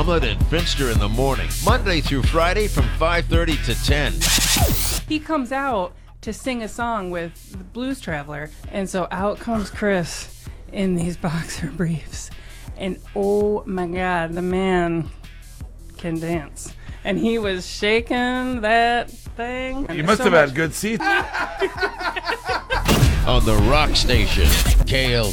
Hamlet and Finster in the morning, Monday through Friday from 5:30 to 10. He comes out to sing a song with the Blues Traveler, and so out comes Chris in these boxer briefs, and oh my God, the man can dance. And he was shaking that thing. You must have had good seats. On the Rock Station, KL.